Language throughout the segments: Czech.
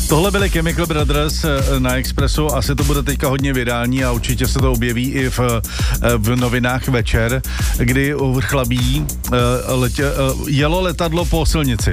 Tohle byly Chemical Brothers na Expressu, asi to bude teďka hodně virální a určitě se to objeví i v novinách večer, kdy u Vrchlabí jelo letadlo po silnici.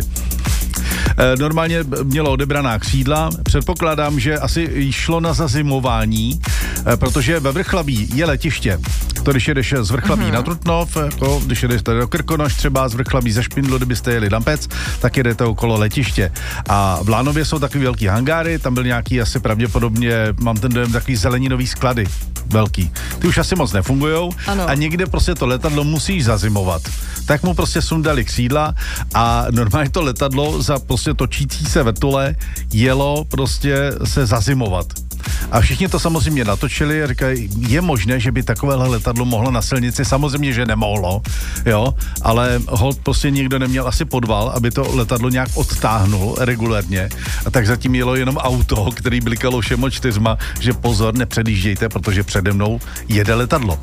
Normálně mělo odebraná křídla, předpokládám, že asi šlo na zazimování, protože ve Vrchlabí je letiště. To když jedeš z Vrchlabí na Trutnov, jako když jedeš tady do Krkonoš, třeba z Vrchlabí ze Špindlu, kdybyste jeli na Pec, tak jedete okolo letiště. A v Lánově jsou takový velký hangáry, tam byl nějaký asi pravděpodobně, mám ten dojem, takový zeleninový sklady. Velký. Ty už asi moc nefungujou a někde prostě to letadlo musíš zazimovat. Tak mu prostě sundali křídla a normálně to letadlo za prostě točící se vrtule jelo prostě se zazimovat. A všichni to samozřejmě natočili a říkají, je možné, že by takovéhle letadlo mohlo na silnici, samozřejmě, že nemohlo, jo, ale holt prostě nikdo neměl asi podval, aby to letadlo nějak odtáhnul regulérně a tak zatím jelo jenom auto, který blikalo všema 4, že pozor, nepředjíždějte, protože přede mnou jede letadlo.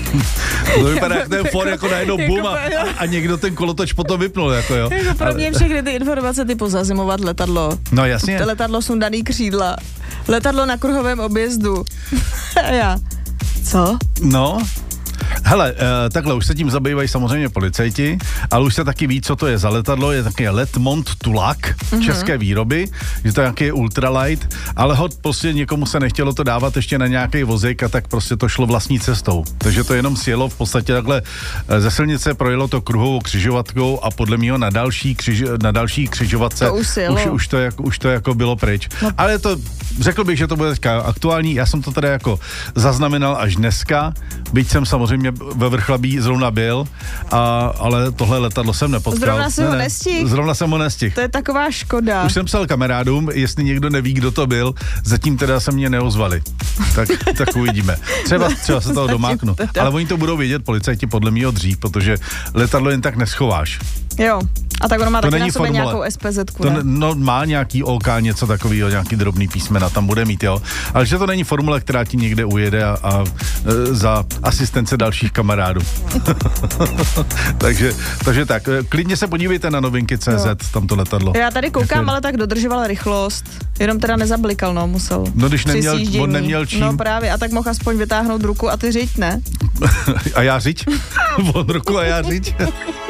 To vypadá jak ten for, jako najednou bum a někdo ten kolotoč potom vypnul, jako jo. Jako pro mě všechny ty informace typu zazimovat letadlo. No jasně. Letadlo sundaný křídla. Letadlo na kruhovém objezdu. Já. Co? No. Hele, takhle už se tím zabývají samozřejmě policajti, ale už se taky ví, co to je za letadlo, je taky let Mont Tulak, české výroby, že to je nějaký ultralight, ale prostě někomu se nechtělo to dávat ještě na nějaký vozík a tak prostě to šlo vlastní cestou. Takže to jenom sjelo v podstatě takhle ze silnice, projelo to kruhovou křižovatkou a podle mého na další křižovatce už to jako bylo pryč. No. Ale to, řekl bych, že to bude teďka aktuální, já jsem to teda jako zaznamenal až dneska, byť jsem samozřejmě ve Vrchlabí zrovna byl, ale tohle letadlo jsem nepotkal. Zrovna jsem ho nestihl. To je taková škoda. Už jsem psal kamarádům, jestli někdo neví, kdo to byl, zatím teda se mě neozvali. Tak uvidíme. Třeba se toho domáknu. Ale oni to budou vědět, policajti podle mýho dřív, protože letadlo jen tak neschováš. Jo. A tak ono má taky na sobě nějakou SPZ-ku, ne? No má nějaký OK, něco takového, nějaký drobný písmena tam bude mít, jo. Ale že to není formule, která ti někde ujede a za asistence dalších kamarádů. takže tak, klidně se podívejte na novinky.cz, tam to letadlo. Já tady koukám, ale tak dodržoval rychlost, jenom teda nezablikal, no, musel. No když on neměl čím. No právě, a tak mohl aspoň vytáhnout ruku a ty řiď, ne? A já řiď? On ruku a já řiď.